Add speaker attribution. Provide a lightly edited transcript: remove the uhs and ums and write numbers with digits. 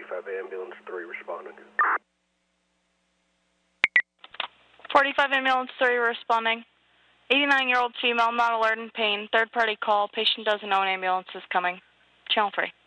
Speaker 1: 45 Ambulance 3 responding.
Speaker 2: 45 Ambulance 3 responding. 89-year-old female, not alert in pain. Third-party call. Patient doesn't know an ambulance is coming. Channel 3.